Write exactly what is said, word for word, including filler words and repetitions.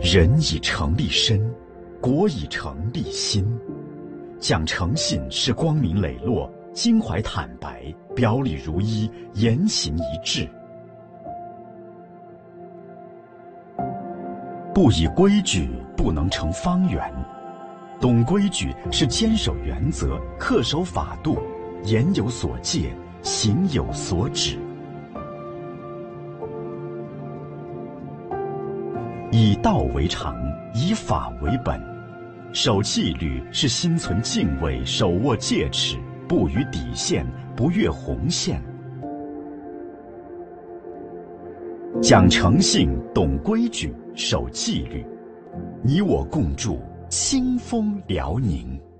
人以诚立身，国以诚立心。讲诚信是光明磊落、襟怀坦白、表里如一、言行一致。不以规矩，不能成方圆。懂规矩是坚守原则、恪守法度，言有所戒，行有所止。以道为常，以法为本。守纪律是心存敬畏，手握戒尺，不逾底线，不越红线。讲诚信，懂规矩，守纪律，你我共筑清风辽宁。